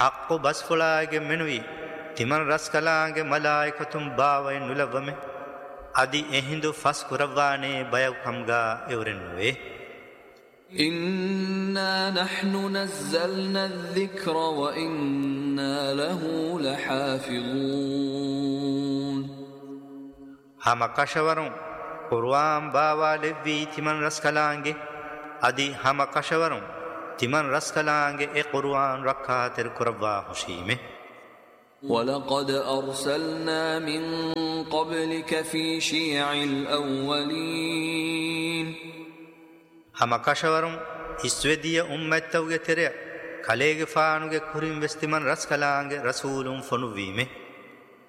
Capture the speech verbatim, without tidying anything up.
حق بس فلاگ منوی تمن رس کلانگ ملائکتم باوی نلومه ادی اهندو فس کروانے بیو کمگا اورنوے إنا نحن نزلنا الذكر وإنا له لحافظون هم کشورون قرآن باوا لوی تمن رس کلانگ ادی هم کشورون تمن رس کلانگ اے قرآن رکھاتر کروا حشیمه ولقد أرسلنا من قبلك في شيع الأولين هم کشورون اسودی امتوگه تره کلیگ فانوگه کریم وستمن رس کلانگ رسولون فنویمه